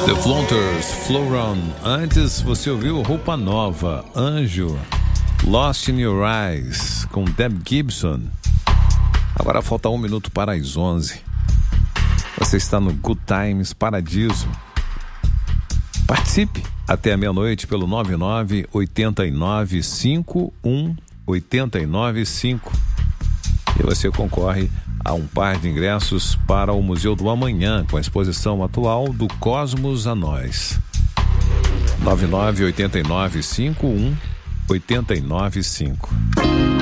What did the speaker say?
The Flonters, Flow On. Antes você ouviu Roupa Nova, Anjo, Lost in Your Eyes, com Deb Gibson. Agora falta 1 minuto para as 11. Você está no Good Times Paradiso. Participe até a meia-noite pelo 99-89-51-895 e você concorre a um par de ingressos para o Museu do Amanhã, com a exposição atual do Cosmos a Nós. 99-89-51-895.